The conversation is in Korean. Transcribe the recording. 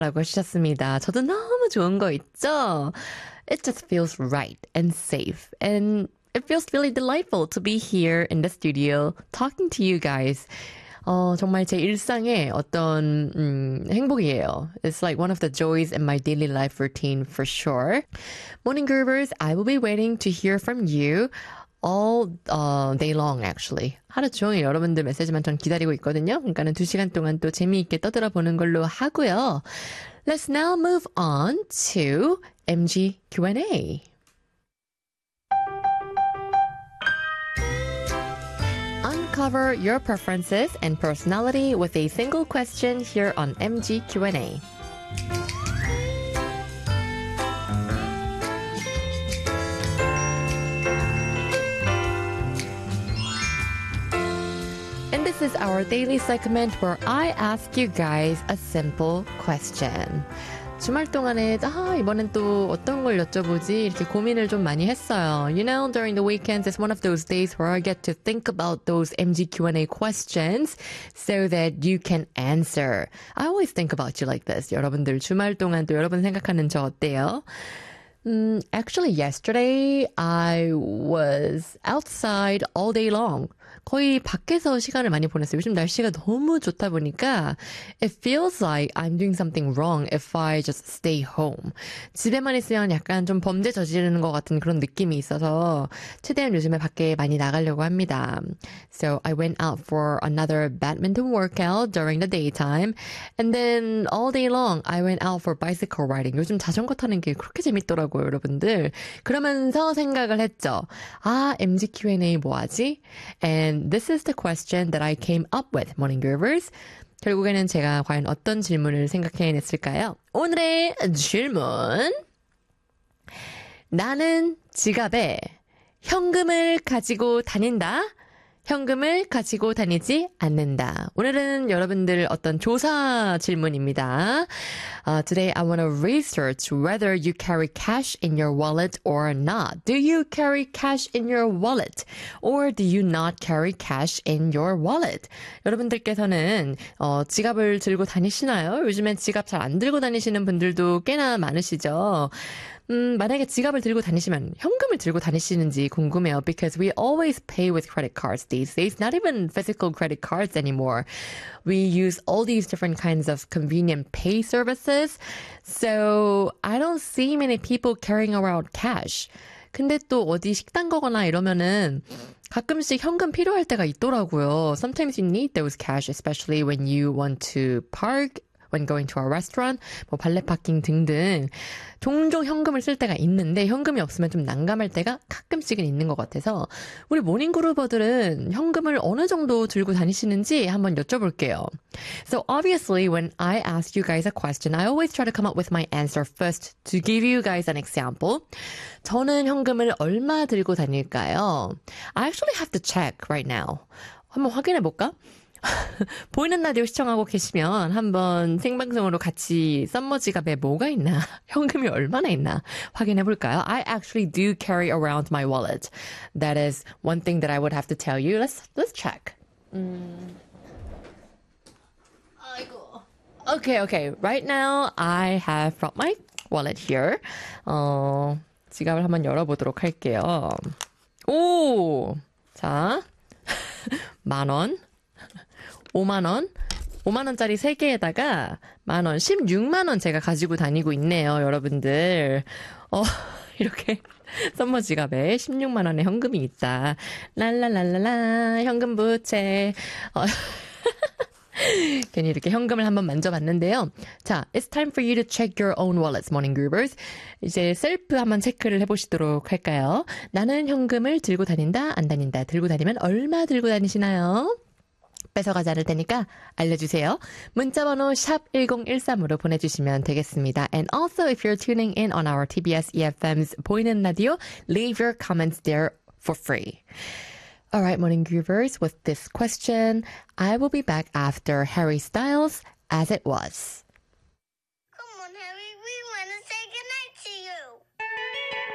라고 해주셨습니다. 저도 너무 좋은 거 있죠? It just feels right and safe. And it feels really delightful to be here in the studio talking to you guys. 정말 제 일상의 어떤 행복이에요. It's like one of the joys in my daily life routine for sure. Morning Groovers, I will be waiting to hear from you all day long actually. 하루 종일 여러분들 메시지만 전 기다리고 있거든요. 그러니까는 2시간 동안 또 재미있게 떠들어 보는 걸로 하고요. Let's now move on to MG Q&A. Uncover your preferences and personality with a single question here on MG Q&A. And this is our daily segment where I ask you guys a simple question. 주말 동안에 이번엔 또 어떤 걸 여쭤보지 이렇게 고민을 좀 많이 했어요. You know, during the weekends, it's one of those days where I get to think about those MG Q&A questions so that you can answer. I always think about you like this. 여러분들 주말 동안 또 여러분 생각하는 저 어때요? Actually, yesterday I was outside all day long. 거의 밖에서 시간을 많이 보냈어요. 요즘 날씨가 너무 좋다 보니까 it feels like I'm doing something wrong if I just stay home. 집에만 있으면 약간 좀 범죄 저지르는 것 같은 그런 느낌이 있어서 최대한 요즘에 밖에 많이 나가려고 합니다. So I went out for another badminton workout during the daytime and then all day long I went out for bicycle riding. 요즘 자전거 타는 게 그렇게 재밌더라고요, 여러분들. 그러면서 생각을 했죠. MG Q&A 뭐하지? And this is the question that I came up with, Morning Groovers. 결국에는 제가 과연 어떤 질문을 생각해냈을까요? 오늘의 질문. 나는 지갑에 현금을 가지고 다닌다. 현금을 가지고 다니지 않는다. 오늘은 여러분들 어떤 조사 질문입니다. Today I want to research whether you carry cash in your wallet or not. Do you carry cash in your wallet? Or do you not carry cash in your wallet? 여러분들께서는 지갑을 들고 다니시나요? 요즘엔 지갑 잘 안 들고 다니시는 분들도 꽤나 많으시죠? 만약에 지갑을 들고 다니시면 현금을 들고 다니시는지 궁금해요. Because we always pay with credit cards these days. Not even physical credit cards anymore. We use all these different kinds of convenient pay services. So I don't see many people carrying around cash. 근데 또 어디 식당 가거나 이러면은 가끔씩 현금 필요할 때가 있더라고요. Sometimes you need those cash, especially when you want to park. When going to a restaurant, 뭐 발레 파킹 등등 종종 현금을 쓸 때가 있는데 현금이 없으면 좀 난감할 때가 가끔씩은 있는 것 같아서 우리 모닝그루버들은 현금을 어느 정도 들고 다니시는지 한번 여쭤볼게요. So obviously when I ask you guys a question, I always try to come up with my answer first to give you guys an example. 저는 현금을 얼마 들고 다닐까요? I actually have to check right now. 한번 확인해 볼까? 보이는 라디오 시청하고 계시면 한번 생방송으로 같이 썸머 지갑에 뭐가 있나, 현금이 얼마나 있나 확인해 볼까요? I actually do carry around my wallet. That is one thing that I would have to tell you. Let's check. 아이고. Okay. Right now I have brought my wallet here. 지갑을 한번 열어보도록 할게요. 오! 자, 10,000원. 5만원, 5만원짜리 3개에다가 만원, 16만원 제가 가지고 다니고 있네요, 여러분들. 이렇게 썸머 지갑에 16만원의 현금이 있다. 랄랄랄랄라, 현금 부채. 괜히 이렇게 현금을 한번 만져봤는데요. 자, it's time for you to check your own wallets, morning groovers. 이제 셀프 한번 체크를 해보시도록 할까요? 나는 현금을 들고 다닌다, 안 다닌다. 들고 다니면 얼마 들고 다니시나요? 뺏어가지 않을 테니까 알려주세요. 문자번호 샵 1013으로 보내주시면 되겠습니다. And also if you're tuning in on our TBS EFM's 보이는 라디오, leave your comments there for free. Alright, morning groovers, with this question, I will be back after Harry Styles, As It Was.